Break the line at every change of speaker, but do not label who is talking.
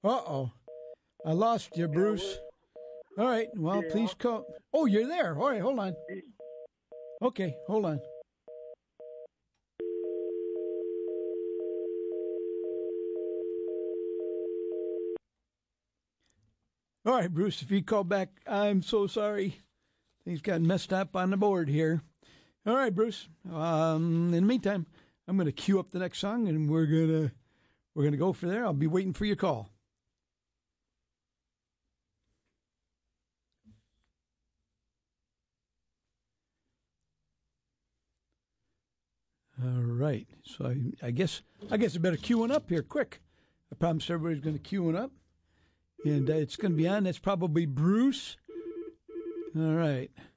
Uh-oh. I lost you, Bruce. All right. Well, please call. Oh, you're there. All right. Hold on. Okay. Hold on. All right, Bruce, if you call back, I'm so sorry. Things got messed up on the board here. All right, Bruce. In the meantime, I'm going to cue up the next song, and we're gonna go for there. I'll be waiting for your call. All right. So I guess I better cue one up here, quick. I promised everybody's going to cue one up, and it's going to be on. That's probably Bruce. All right.